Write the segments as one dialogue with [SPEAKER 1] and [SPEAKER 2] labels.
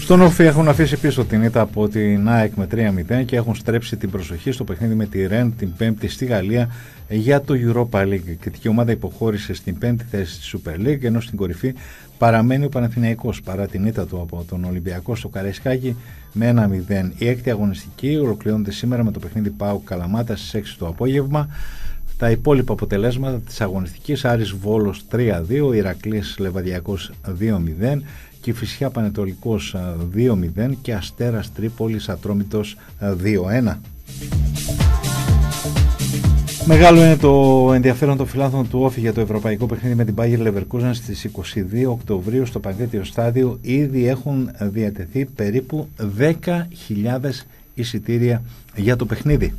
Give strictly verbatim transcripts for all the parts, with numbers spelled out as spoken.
[SPEAKER 1] Στον Όφη έχουν αφήσει πίσω την ήττα από την ΑΕΚ με τρία μηδέν και έχουν στρέψει την προσοχή στο παιχνίδι με τη Ρεν την Πέμπτη στη Γαλλία για το Europa League. Η κριτική ομάδα υποχώρησε στην πέμπτη θέση της Super League, ενώ στην κορυφή παραμένει ο Παναθηναϊκός παρά την ήττα του από τον Ολυμπιακό στο Καραϊσκάκι με ένα μηδέν. Η έκτη αγωνιστική ολοκληρώνεται σήμερα με το παιχνίδι ΠΑΟΚ Καλαμάτα στις έξι το απόγευμα. Τα υπόλοιπα αποτελέσματα της αγωνιστικής: Άρης Βόλος τρία δύο, Ηρακλής Λεβαδιακός δύο μηδέν, Κηφισιά Πανετολικός δύο μηδέν και Αστέρας Τρίπολης Ατρόμητος δύο ένα. Μεγάλο είναι το ενδιαφέρον των φιλάθλων του Όφη για το ευρωπαϊκό παιχνίδι με την Bayer Leverkusen στις είκοσι δύο Οκτωβρίου στο Παγκρίτιο Στάδιο. Ήδη έχουν διατεθεί περίπου δέκα χιλιάδες εισιτήρια για το παιχνίδι.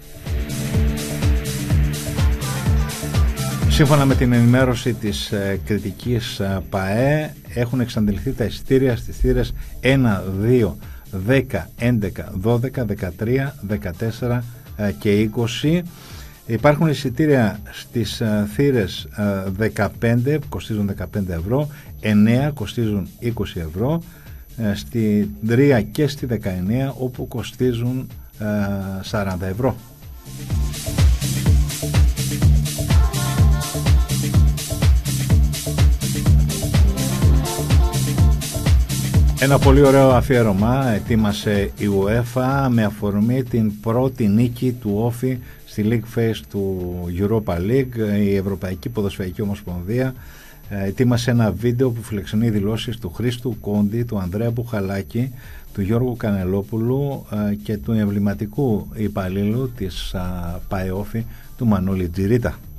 [SPEAKER 1] Σύμφωνα με την ενημέρωση της ε, κριτικής ε, ΠΑΕ, έχουν εξαντληθεί τα εισιτήρια στις θύρες ένα, δύο, δέκα, έντεκα, δώδεκα, δεκατρία, δεκατέσσερα ε, και είκοσι. Υπάρχουν εισιτήρια στις ε, θύρες ε, δεκαπέντε που κοστίζουν δεκαπέντε ευρώ, εννέα κοστίζουν είκοσι ευρώ, ε, στη τρία και στη δεκαεννέα όπου κοστίζουν ε, σαράντα ευρώ. Ένα πολύ ωραίο αφιέρωμα ετοίμασε η UEFA με αφορμή την πρώτη νίκη του Όφη στη League Phase του Europa League. Η Ευρωπαϊκή Ποδοσφαιρική Ομοσπονδία ετοίμασε ένα βίντεο που φιλοξενεί δηλώσεις του Χρήστου Κόντι, του Ανδρέα Μπουχαλάκη, του Γιώργου Κανελόπουλου και του εμβληματικού υπαλλήλου της ΠΑΕ Όφη, του Μανώλη Τζιρίτα.